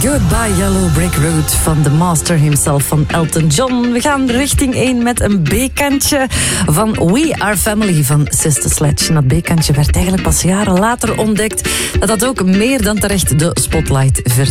Goodbye Yellow Brick Road van de master himself, van Elton John. We gaan richting 1 met een B-kantje van We Are Family van Sister Sledge. En dat B-kantje werd eigenlijk pas jaren later ontdekt dat dat ook meer dan terecht de spotlight verdient.